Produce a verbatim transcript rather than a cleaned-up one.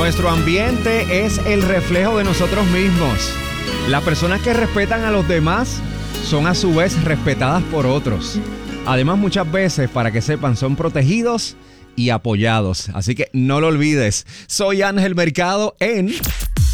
Nuestro ambiente es el reflejo de nosotros mismos. Las personas que respetan a los demás son a su vez respetadas por otros. Además, muchas veces, para que sepan, son protegidos y apoyados. Así que no lo olvides. Soy Ángel Mercado en